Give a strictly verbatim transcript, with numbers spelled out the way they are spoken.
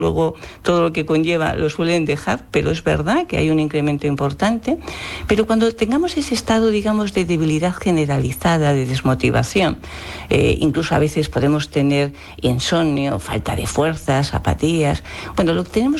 luego todo lo que conlleva lo suelen dejar, pero es verdad que hay un incremento importante. Pero cuando tengamos ese estado, digamos, de debilidad generalizada, de desmotivación, eh, incluso a veces podemos tener insomnio, falta de fuerzas, apatías. Bueno, lo que tenemos